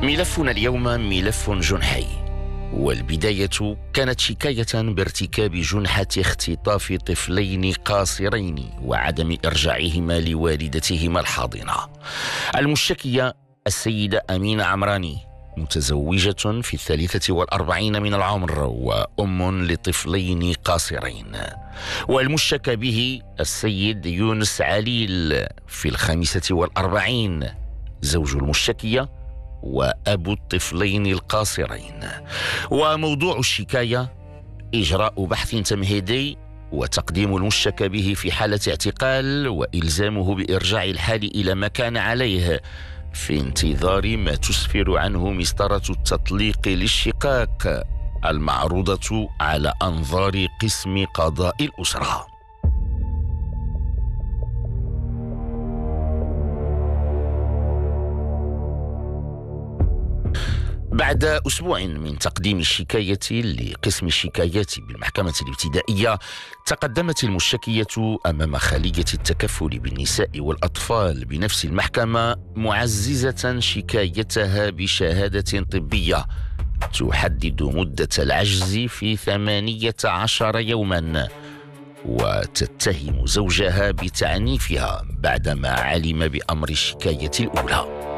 ملفنا اليوم ملف جنحي، والبداية كانت شكاية بارتكاب جنحة اختطاف طفلين قاصرين وعدم إرجاعهما لوالدتهما الحاضنة. المشتكية السيدة أمينة عمراني، متزوجة في 43 من العمر وأم لطفلين قاصرين. والمشتكى به السيد يونس عليل في 45، زوج المشتكية وأبو الطفلين القاصرين. وموضوع الشكاية إجراء بحث تمهيدي وتقديم المشتكى به في حالة اعتقال وإلزامه بإرجاع الحال إلى ما كان عليه في انتظار ما تسفر عنه مسطرة التطليق للشقاق المعروضة على أنظار قسم قضاء الأسرة. بعد أسبوع من تقديم الشكاية لقسم الشكايات بالمحكمة الابتدائية، تقدمت المشتكية أمام خلية التكفل بالنساء والأطفال بنفس المحكمة معززة شكايتها بشهادة طبية تحدد مدة العجز في 18 يوما، وتتهم زوجها بتعنيفها بعدما علم بأمر الشكاية الأولى.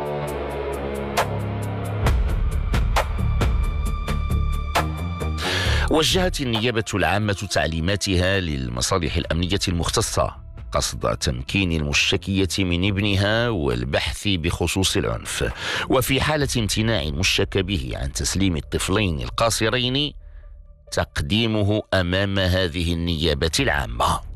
وجهت النيابة العامة تعليماتها للمصالح الأمنية المختصة قصد تمكين المشتكية من ابنها والبحث بخصوص العنف، وفي حالة امتناع المشتكى به عن تسليم الطفلين القاصرين تقديمه أمام هذه النيابة العامة.